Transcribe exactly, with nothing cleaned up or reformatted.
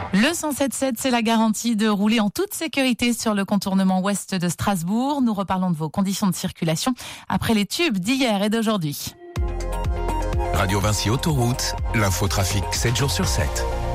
Le cent sept sept, c'est la garantie de rouler en toute sécurité sur le contournement ouest de Strasbourg. Nous reparlons de vos conditions de circulation après les tubes d'hier et d'aujourd'hui. Radio Vinci Autoroute, l'infotrafic sept jours sur sept.